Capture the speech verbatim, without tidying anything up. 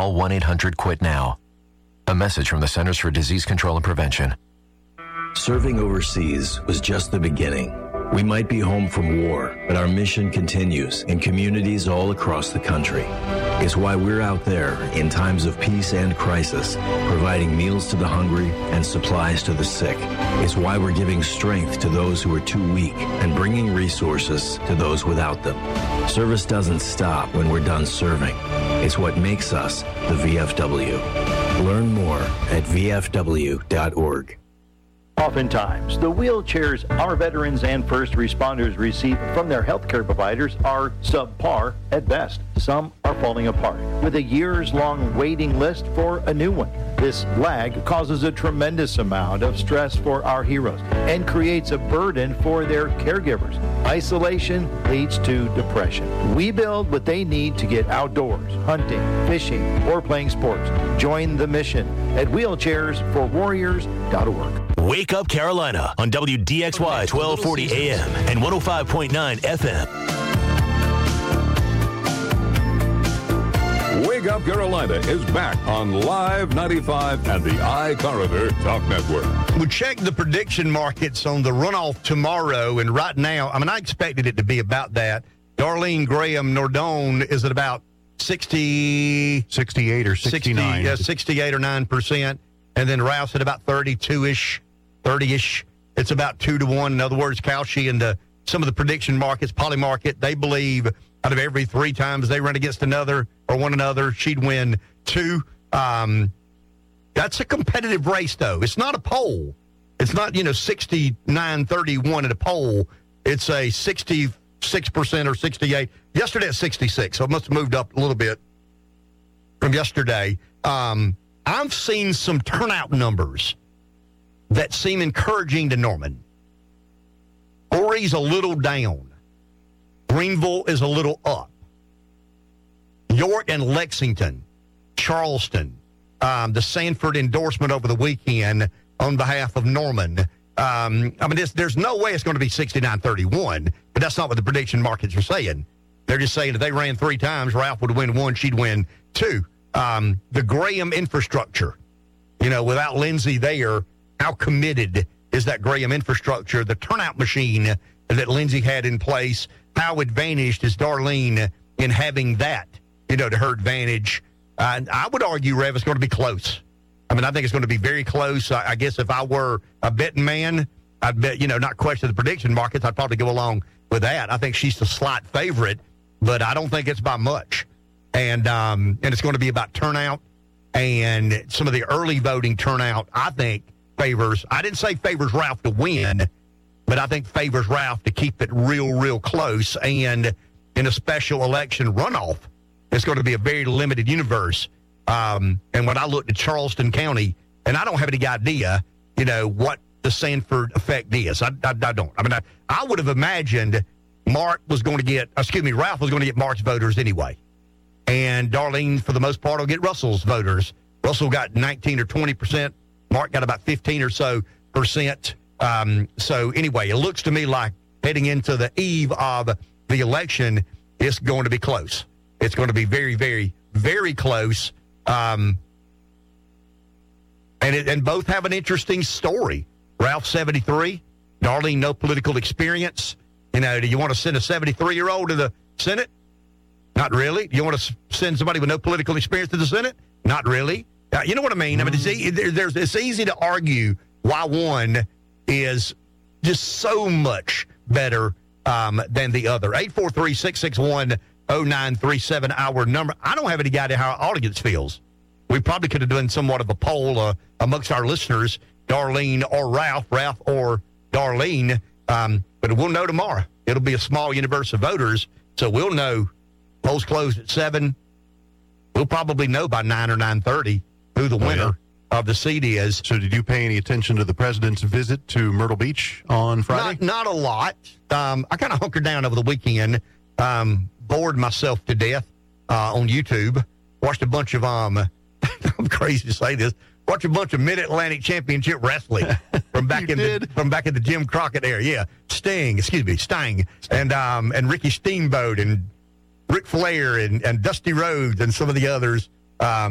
call one eight hundred quit now. A message from the Centers for Disease Control and Prevention. Serving overseas was just the beginning. We might be home from war, but our mission continues in communities all across the country. It's why we're out there in times of peace and crisis, providing meals to the hungry and supplies to the sick. It's why we're giving strength to those who are too weak and bringing resources to those without them. Service doesn't stop when we're done serving. It's what makes us the V F W. Learn more at V F W dot org. Oftentimes, the wheelchairs our veterans and first responders receive from their healthcare providers are subpar at best. Some are falling apart, with a years-long waiting list for a new one. This lag causes a tremendous amount of stress for our heroes and creates a burden for their caregivers. Isolation leads to depression. We build what they need to get outdoors, hunting, fishing, or playing sports. Join the mission at wheelchairs for warriors dot org. Wake Up Carolina on W D X Y twelve forty A M and one oh five point nine F M. Wake Up Carolina is back on Live ninety-five and the iCorridor Talk Network. We checked the prediction markets on the runoff tomorrow, and right now, I mean, I expected it to be about that. Darlene Graham Nardone is at about sixty, sixty-eight or sixty-nine. sixty, yeah, sixty-eight or nine percent, and then Rouse at about thirty-two-ish, thirty-ish. It's about two to one. In other words, Cauchy and the, some of the prediction markets, Polymarket, they believe out of every three times they run against another or one another, she'd win two. Um, that's a competitive race, though. It's not a poll. It's not, you know, sixty-nine thirty-one at a poll. It's a sixty-six percent or sixty-eight. Yesterday at sixty-six, so it must have moved up a little bit from yesterday. Um, I've seen some turnout numbers that seem encouraging to Norman. Horry's a little down. Greenville is a little up. York and Lexington, Charleston, um, the Sanford endorsement over the weekend on behalf of Norman. Um, I mean, this, there's no way it's going to be sixty-nine thirty-one, but that's not what the prediction markets are saying. They're just saying if they ran three times, Ralph would win one, she'd win two. Um, the Graham infrastructure, you know, without Lindsay there, how committed is that Graham infrastructure? The turnout machine that Lindsay had in place, how advantaged is Darlene in having that, you know, to her advantage? Uh, I would argue, Rev, it's going to be close. I mean, I think it's going to be very close. I, I guess if I were a betting man, I'd bet, you know, not question the prediction markets, I'd probably go along with that. I think she's the slight favorite, but I don't think it's by much. And um, and it's going to be about turnout, and some of the early voting turnout, I think, favors, I didn't say favors Ralph to win, but I think favors Ralph to keep it real, real close. And in a special election runoff, it's going to be a very limited universe. Um, and when I looked at Charleston County, and I don't have any idea, you know, what the Sanford effect is. I, I, I don't. I mean, I, I would have imagined Mark was going to get, excuse me, Ralph was going to get Mark's voters anyway. And Darlene, for the most part, will get Russell's voters. Russell got nineteen or twenty percent. Mark got about fifteen or so percent. Um, so anyway, it looks to me like heading into the eve of the election, it's going to be close. It's going to be very, very, very close. Um, and it, and both have an interesting story. Ralph, seventy-three. Darlene, no political experience. You know, do you want to send a seventy-three-year-old to the Senate? Not really. You want to send somebody with no political experience to the Senate? Not really. Uh, you know what I mean? I mean, it's, e- there's, it's easy to argue why one is just so much better um, than the other. eight four three, six six one, oh nine three seven, our number. I don't have any idea how our audience feels. We probably could have done somewhat of a poll uh, amongst our listeners, Darlene or Ralph, Ralph or Darlene, um, but we'll know tomorrow. It'll be a small universe of voters, so we'll know. Polls closed at seven. We'll probably know by nine or nine thirty who the winner oh, yeah. of the seat is. So did you pay any attention to the president's visit to Myrtle Beach on Friday? Not, not a lot. Um, I kind of hunkered down over the weekend, um, bored myself to death uh, on YouTube, watched a bunch of, um, I'm crazy to say this, watched a bunch of Mid-Atlantic Championship wrestling from back in did? the from back in the Jim Crockett era. Yeah, Sting, excuse me, Sting, and um, and Ricky Steamboat and Ric Flair and, and Dusty Rhodes and some of the others. Um,